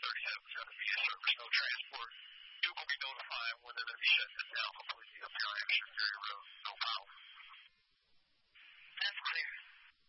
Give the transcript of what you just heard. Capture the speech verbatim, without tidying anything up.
thirty-seven seventy service, no transport. You will be notified when they're going to be shutting this down completely up here on Action Ferry Road. No power.